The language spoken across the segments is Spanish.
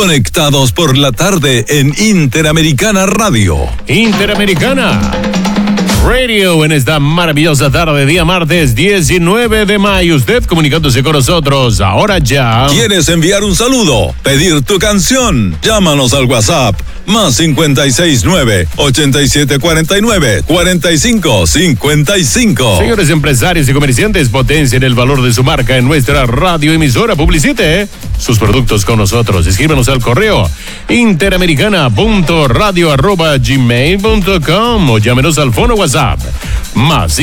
Conectados por la tarde en Interamericana Radio. Interamericana Radio en esta maravillosa tarde, día martes 19 de mayo. Usted comunicándose con nosotros ahora ya. ¿Quieres enviar un saludo? ¿Pedir tu canción? Llámanos al WhatsApp más 569-8749-4555. Señores empresarios y comerciantes, potencien el valor de su marca en nuestra radioemisora. Publicite sus productos con nosotros. Escríbanos al correo interamericana.radio@gmail.com o llámenos al fono WhatsApp más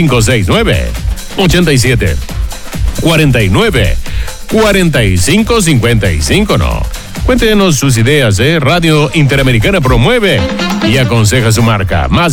569-87-49-4555. No. Cuéntenos sus ideas, Radio Interamericana promueve y aconseja su marca. Más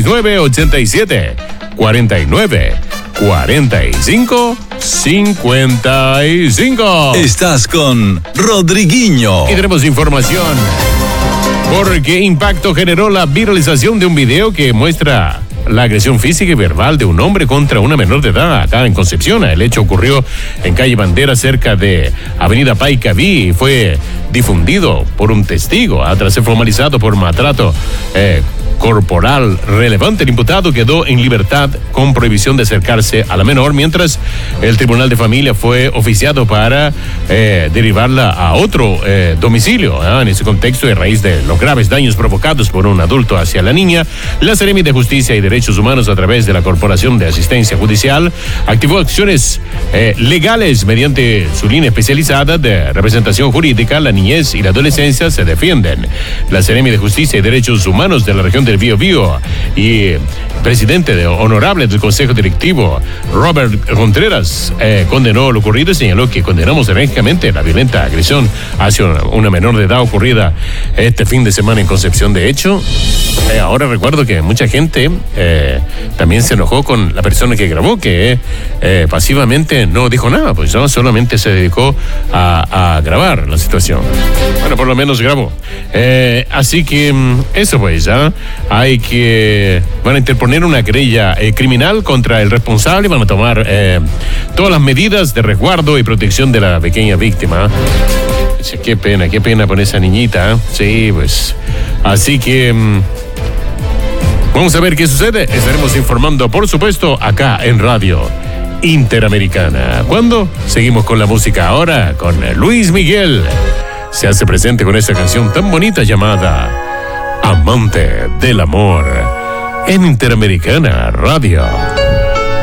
569-87-49-4555. Estás con Rodriguinho. Y tenemos información. Porque impacto generó la viralización de un video que muestra la agresión física y verbal de un hombre contra una menor de edad acá en Concepción. El hecho ocurrió en calle Bandera, cerca de Avenida Paicaví, y fue difundido por un testigo. Tras ser formalizado por maltrato corporal relevante, el imputado quedó en libertad con prohibición de acercarse a la menor, mientras el Tribunal de Familia fue oficiado para derivarla a otro domicilio. En ese contexto, y a raíz de los graves daños provocados por un adulto hacia la niña, la Seremi de Justicia y Derechos Humanos, a través de la Corporación de Asistencia Judicial, activó acciones legales mediante su línea especializada de representación jurídica. La niñez y la adolescencia se defienden. La Seremi de Justicia y Derechos Humanos de la región del Biobío y presidente honorable del Consejo Directivo, Robert Contreras, condenó lo ocurrido y señaló que condenamos enérgicamente la violenta agresión hacia una menor de edad ocurrida este fin de semana en Concepción. De hecho, ahora recuerdo que mucha gente también se enojó con la persona que grabó, que pasivamente no dijo nada, pues no, solamente se dedicó a grabar la situación. Bueno, por lo menos grabó. Así que eso pues, van a interponer una querella criminal contra el responsable y van a tomar todas las medidas de resguardo y protección de la pequeña víctima. Qué pena por esa niñita. Sí, pues. Así que vamos a ver qué sucede. Estaremos informando, por supuesto, acá en Radio Interamericana. ¿Cuándo? Seguimos con la música ahora, con Luis Miguel. Se hace presente con esta canción tan bonita llamada Amante del Amor en Interamericana Radio.